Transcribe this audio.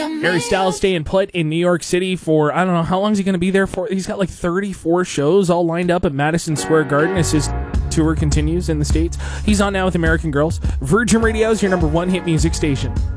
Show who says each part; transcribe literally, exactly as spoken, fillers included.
Speaker 1: Harry Styles staying put in New York City for, I don't know, how long is he going to be there for? He's got like thirty-four shows all lined up at Madison Square Garden as his tour continues in the States. He's on now with American Girls. Virgin Radio is your number one hit music station.